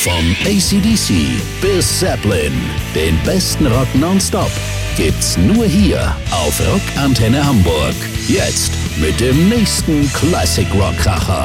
Von AC/DC bis Zeppelin, den besten Rock nonstop gibt's nur hier auf Rockantenne Hamburg. Jetzt mit dem nächsten Classic Rock Kracher.